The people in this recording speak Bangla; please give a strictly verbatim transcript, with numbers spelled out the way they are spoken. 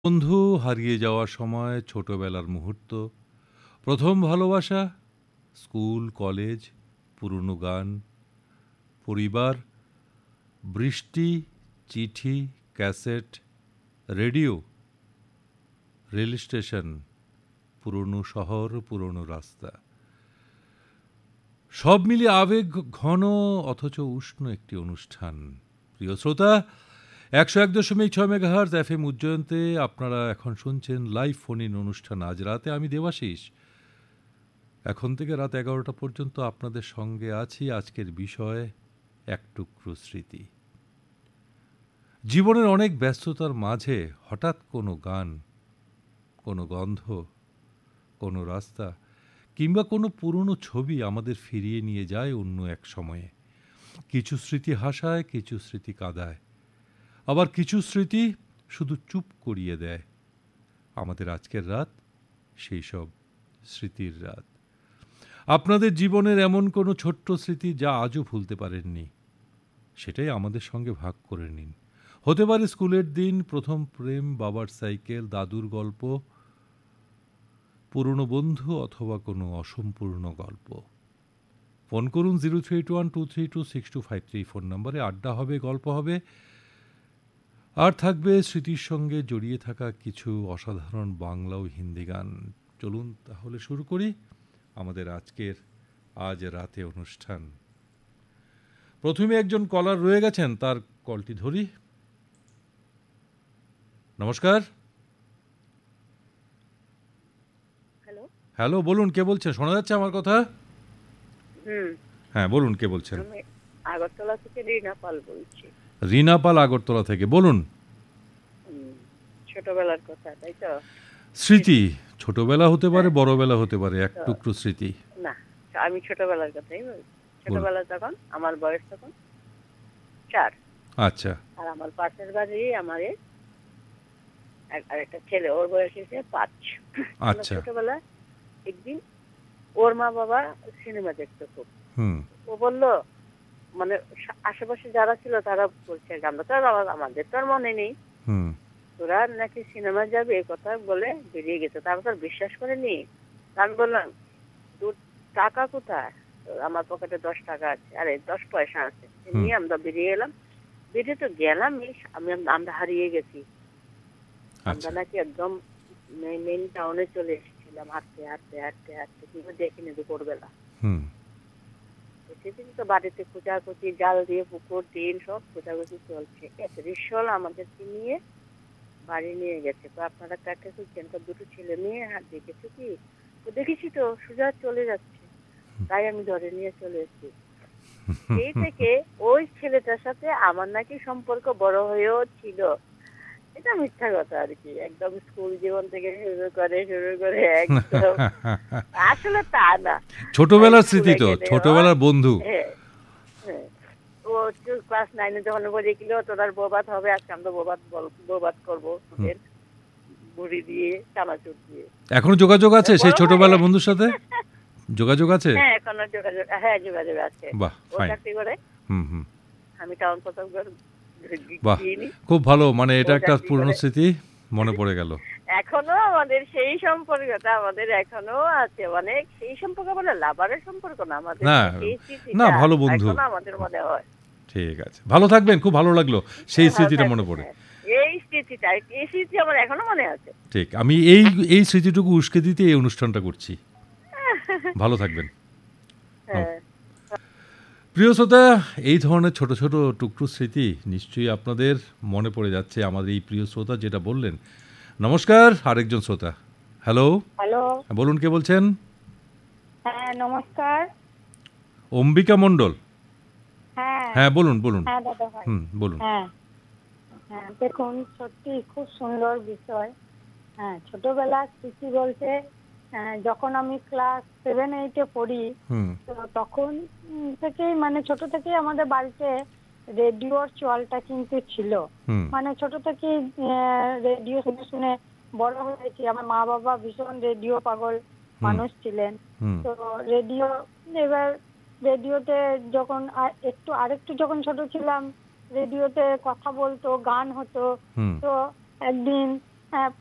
বন্ধু, হারিয়ে যাওয়ার সময়, ছোটবেলার মুহূর্ত, প্রথম ভালোবাসা, স্কুল কলেজ, পুরনো গান, পরিবার, বৃষ্টি, চিঠি, ক্যাসেট, রেডিও, রেল স্টেশন, পুরনো শহর, পুরনো রাস্তা, সব মিলিয়ে আবেগ ঘন অথচ উষ্ণ একটি অনুষ্ঠান। প্রিয় শ্রোতা, একশো এক দশমিক ছয় মেগাহার্জ এফ এম উজ্জয়ন্তে আপনারা এখন শুনছেন লাইভ ফোন ইন অনুষ্ঠান। আজ রাতে আমি দেবাশিস, এখন থেকে রাত এগারোটা পর্যন্ত আপনাদের সঙ্গে আছি। আজকের বিষয় এক টুকরো স্মৃতি। জীবনের অনেক ব্যস্ততার মাঝে হঠাৎ কোনো গান, কোনো গন্ধ, কোনো রাস্তা কিংবা কোনো পুরনো ছবি আমাদের ফিরিয়ে নিয়ে যায় অন্য এক সময়ে। কিছু স্মৃতি হাসায়, কিছু স্মৃতি কাঁদায়, আবার কিছু স্মৃতি শুধু চুপ করিয়ে দেয়। আমাদের আজকের রাত সেই সব স্মৃতির রাত। আপনাদের জীবনের এমন কোনো ছোট্ট স্মৃতি যা আজও ভুলতে পারেননি, সেটাই আমাদের সঙ্গে ভাগ করে নিন। হতে পারে স্কুলের দিন, প্রথম প্রেম, বাবার সাইকেল, দাদুর গল্প, পুরনো বন্ধু অথবা কোনো অসম্পূর্ণ গল্প। ফোন করুন zero three eight one two three two six two five three phone নম্বরে। আড্ডা হবে, গল্প হবে, আর থাকবে স্মৃতির সঙ্গে জড়িয়ে থাকা কিছু অসাধারণ বাংলা ও হিন্দি গান। চলুন তাহলে শুরু করি আমাদের আজকের আজ রাতে অনুষ্ঠান। প্রথমে একজন কলার রয়ে গেছেন, তার কলটি ধরি। নমস্কার। হ্যালো হ্যালো, বলুন কে বলছেন? শোনা যাচ্ছে আমার কথা? হুম হ্যাঁ, বলুন কে বলছেন? আমি আগরতলা থেকে রিনা পাল বলছি। রিনা পাল আগরতলা থেকে, বলুন। হুম, ছোটবেলার কথা, তাই তো? স্মৃতি ছোটবেলা হতে পারে, হ্যাঁ, বড়বেলা হতে পারে, এক তো টুকরো স্মৃতি। না, আমি ছোটবেলার কথাই বলছি। ছোটবেলা তখন আমার বয়স তখন চার। আচ্ছা আর আমার পাশের বাড়ি আমার এক- আরেকটা ছেলে, ওর বয়স হচ্ছে পাঁচ। আমরা আচ্ছা। ছোটবেলায় একদিন ওর মা বাবা সিনেমা দেখতো খুব। হুম ও বললো, মানে সা- আশেপাশে যারা ছিল তারা বলছে, আমরা তো আর আবার- আমাদের তো আর মনে নেই, হুম তোরা নাকি সিনেমা যাবে, এই কথা বলে বেরিয়ে গেছে। তারপর তার বিশ্বাস করেনি। আমি বললাম, দু টাকা কোথায়? তো আমার পকেটে দশ টাকা আছে, আরে দশ পয়সা আছে, হুম নিয়ে আমরা বেরিয়ে এলাম। বেরিয়ে তো গেলাম, আমি আমরা হারিয়ে গেছি। আমরা আচ্ছা। নাকি একদম মেন টাউনে চলে এসেছিলাম, হাঁটতে হাঁটতে হাঁটতে হাঁটতে, কিন্তু দেখিনি দুপুরবেলা। হুম সেদিন তো বাড়িতে খোঁজাখুঁজি, জাল দিয়ে পুকুর টিন সব খোঁজাখুঁজি চলছে। এক রিসল আমাদেরকে নিয়ে বাড়ি নিয়ে গেছে। তো আপনারা কাকে খুঁজছেন? তো দুটো ছেলে মেয়ে, হাত দেখেছো কি? তো দেখেছি তো, সোজা চলে যাচ্ছে। তাই আমি ধরে নিয়ে চলে এসেছি। সেই থেকে ওই ছেলেটার সাথে আমার নাকি সম্পর্ক বড় হয়েও ছিল। এটা মিথ্যা কথা আর কি, একদম স্কুল জীবন থেকে শুরু করে শুরু করে একদম আসলে তা না। ছোটবেলার স্মৃতি স্কুলে তো, গেলে হয়, ছোটবেলার বন্ধু। হ্যাঁ হ্যাঁ। ও ক্লাস নাইনে যখন বলে গেল তোর আর বোবাদ হবে, আজকে আমরা বোবাদ বোবাদ করবো হুম। তোদের বুড়ি দিয়ে, চানাচুর দিয়ে। এখনো যোগাযোগ আছে সেই বড় হয়ে ছোটবেলার বন্ধুর সাথে? যোগাযোগ আছে? হ্যাঁ, এখনো যোগাযোগ, হ্যাঁ যোগাযোগ আছে। বাহ, ও ফাইন। চাকরি করে, হুম হুম আমি টাউন কোথাও বাহ, গিয়েনি। খুব ভালো। মানে ও এটা একটা চাকরি পুরনো করে, স্মৃতি মনে পড়ে গেল। এখনো আমাদের সেই সম্পর্কটা আমাদের এখনো আছে। অনেক সেই সম্পর্ক বলে লাভারের সম্পর্ক না, আমাদের না সেই না, স্মৃতিটা ভালো বন্ধু। এখনো আমাদের মনে হয়। ঠিক আছে, ভালো থাকবেন। খুব ভালো লাগলো সেই ভালো স্মৃতিটা মনে থাকবেন, পড়ে। হ্যাঁ। এই স্মৃতিটা, এই স্মৃতি আমার এখনো মনে আছে। ঠিক, আমি এই এই স্মৃতিটুকু উস্কে দিতে এই অনুষ্ঠানটা করছি। ভালো থাকবেন। হ্যাঁ, প্রিয় শ্রোতা, এই ধরনের ছোট ছোট টুকরো স্মৃতি নিশ্চয়ই আপনাদের মনে পড়ে যাচ্ছে। আমাদের এই প্রিয় শ্রোতা যেটা বললেন। নমস্কার, আরেকজন শ্রোতা। হ্যালো, হ্যালো, বলুন কে বলছেন? হ্যাঁ নমস্কার। অম্বিকা মণ্ডল। হ্যাঁ হ্যাঁ, বলুন বলুন। হ্যাঁ দাদা ভাই। হুম বলুন। হ্যাঁ হ্যাঁ দেখুন, সত্যি খুব সুন্দর বিষয়। হ্যাঁ, ছোটবেলার স্মৃতি বলতে আহ, যখন আমি ক্লাস সেভেন এইটে পড়ি, হুম তো তখন উম, থেকেই মানে ছোট থেকেই আমাদের বাড়িতে রেডিওর চলটা কিন্তু ছিল। হুম মানে ছোট থেকেই রেডিও শুনে শুনে বড় হয়েছি। আমার মা বাবা ভীষণ রেডিও পাগল হুম মানুষ ছিলেন। হুম তো রেডিও, এবার রেডিওতে যখন আর একটু আরেকটু যখন ছোট ছিলাম, রেডিওতে কথা বলতো, গান হতো। হুম তো একদিন হ্যাঁ